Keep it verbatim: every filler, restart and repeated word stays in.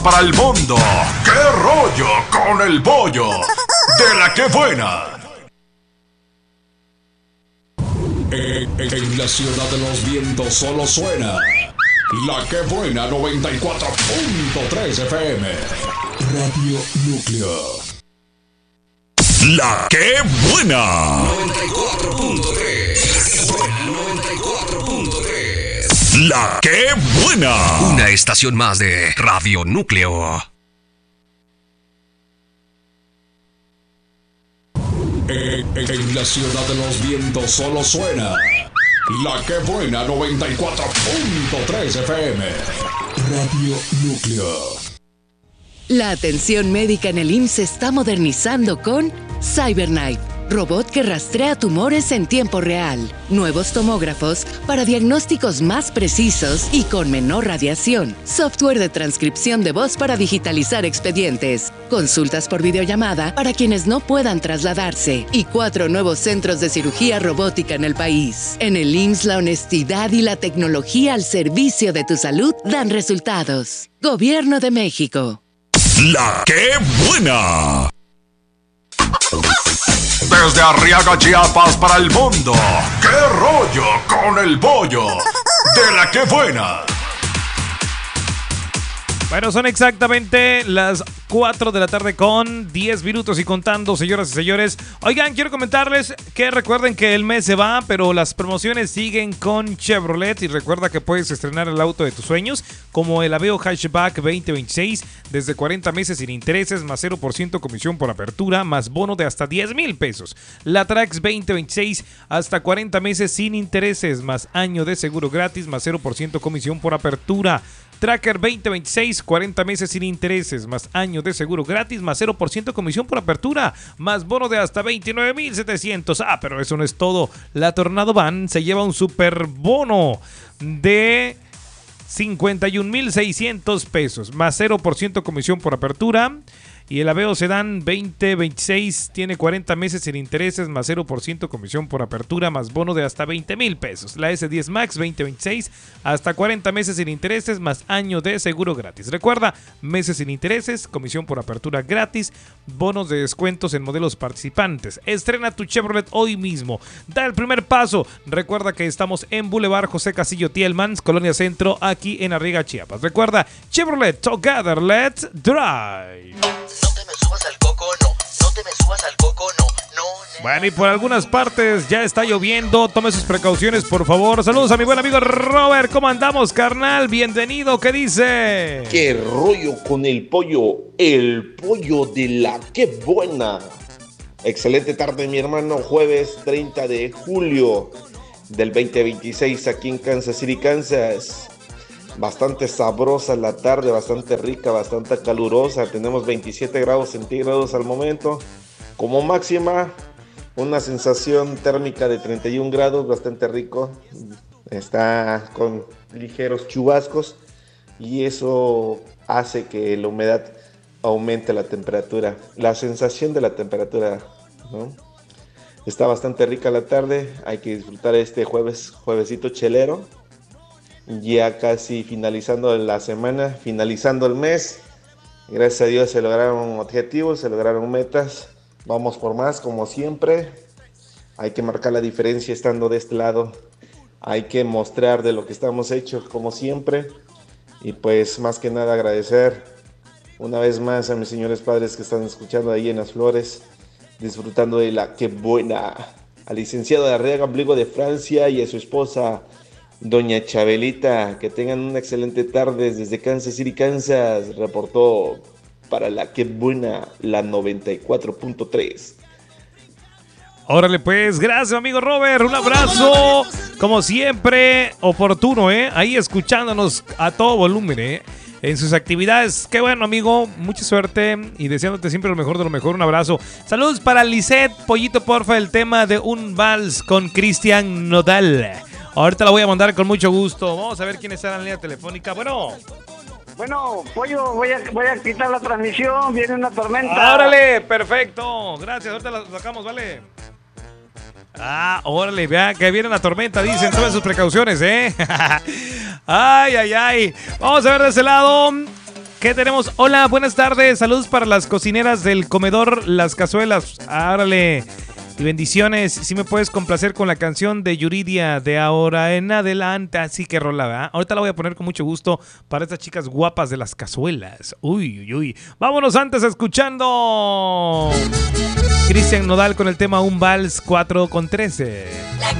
para el mundo. ¡Qué rollo con el pollo! ¡De la que buena! En, en la ciudad de los vientos solo suena La que buena noventa y cuatro punto tres F M. Radio Núcleo. La que buena noventa y cuatro punto tres. noventa y cuatro punto tres. La que buena. Una estación más de Radio Núcleo. En, en, en la ciudad de los vientos solo suena La que buena noventa y cuatro punto tres F M. Radio Núcleo. La atención médica en el I M S S se está modernizando con CyberKnife, robot que rastrea tumores en tiempo real. Nuevos tomógrafos para diagnósticos más precisos y con menor radiación. Software de transcripción de voz para digitalizar expedientes. Consultas por videollamada para quienes no puedan trasladarse. Y cuatro nuevos centros de cirugía robótica en el país. En el I M S S la honestidad y la tecnología al servicio de tu salud dan resultados. Gobierno de México. La que buena. Desde Arriaga, Chiapas para el mundo. ¡Qué rollo con el pollo! ¡De la que buena! Bueno, son exactamente las cuatro de la tarde con diez minutos y contando, señoras y señores. Oigan, quiero comentarles que recuerden que el mes se va, pero las promociones siguen con Chevrolet. Y recuerda que puedes estrenar el auto de tus sueños, como el Aveo Hatchback veinte veintiséis, desde cuarenta meses sin intereses, más cero por ciento comisión por apertura, más bono de hasta diez mil pesos. La Trax veinte veintiséis, hasta cuarenta meses sin intereses, más año de seguro gratis, más cero por ciento comisión por apertura. Tracker veinte veintiséis, cuarenta meses sin intereses, más año de seguro gratis, más cero por ciento comisión por apertura, más bono de hasta veintinueve mil setecientos. Ah, pero eso no es todo. La Tornado Van se lleva un super bono de cincuenta y un mil seiscientos pesos, más cero por ciento comisión por apertura. Y el Aveo Sedán veinte veintiséis tiene cuarenta meses sin intereses, más cero por ciento comisión por apertura, más bono de hasta veinte mil pesos. La S diez Max veinte veintiséis, hasta cuarenta meses sin intereses, más año de seguro gratis. Recuerda, meses sin intereses, comisión por apertura gratis, bonos de descuentos en modelos participantes. Estrena tu Chevrolet hoy mismo. Da el primer paso. Recuerda que estamos en Boulevard José Casillo Tielmans, Colonia Centro, aquí en Arriaga, Chiapas. Recuerda, Chevrolet Together, let's drive. No te me subas al coco, no. No te me subas al coco, no. No. Bueno, y por algunas partes ya está lloviendo. Tome sus precauciones, por favor. Saludos a mi buen amigo Robert. ¿Cómo andamos, carnal? Bienvenido. ¿Qué dice? ¡Qué rollo con el pollo! El pollo de la que buena. Excelente tarde, mi hermano. Jueves treinta de julio del veinte veintiséis aquí en Kansas City, Kansas. Bastante sabrosa la tarde, bastante rica, bastante calurosa. Tenemos veintisiete grados centígrados al momento. Como máxima, una sensación térmica de treinta y un grados, bastante rico. Está con ligeros chubascos y eso hace que la humedad aumente la temperatura. La sensación de la temperatura, ¿no? Está bastante rica la tarde. Hay que disfrutar este jueves, juevesito chelero. Ya casi finalizando la semana, finalizando el mes. Gracias a Dios se lograron objetivos, se lograron metas. Vamos por más, como siempre. Hay que marcar la diferencia estando de este lado. Hay que mostrar de lo que estamos hechos, como siempre. Y pues más que nada agradecer una vez más a mis señores padres que están escuchando ahí en Las Flores, disfrutando de la que buena. Al licenciado de Arriaga, ombligo de Francia, y a su esposa Doña Chabelita, que tengan una excelente tarde desde Kansas City, Kansas. Reportó para la que buena la noventa y cuatro punto tres. Órale pues, gracias amigo Robert, un abrazo, como siempre, oportuno, ¿eh? Ahí escuchándonos a todo volumen, ¿eh? En sus actividades. Qué bueno, amigo, mucha suerte y deseándote siempre lo mejor de lo mejor. Un abrazo. Saludos para Lisette, Pollito, porfa, el tema de un vals con Cristian Nodal. Ahorita la voy a mandar con mucho gusto. Vamos a ver quién está en la línea telefónica. Bueno. Bueno, Pollo, voy a, voy a quitar la transmisión. Viene una tormenta. ¡Órale! Perfecto. Gracias. Ahorita la sacamos, ¿vale? Ah, órale, vea que viene la tormenta. Dicen, tomen sus precauciones, ¿eh? Ay, ay, ay. Vamos a ver de ese lado. ¿Qué tenemos? Hola, buenas tardes. Saludos para las cocineras del comedor Las Cazuelas. Árale. Y bendiciones. Si me puedes complacer con la canción de Yuridia de ahora en adelante. Así que rola, ¿verdad? Ahorita la voy a poner con mucho gusto para estas chicas guapas de Las Cazuelas. Uy, uy, uy. Vámonos antes escuchando Cristian Nodal con el tema Un Vals cuatro con trece.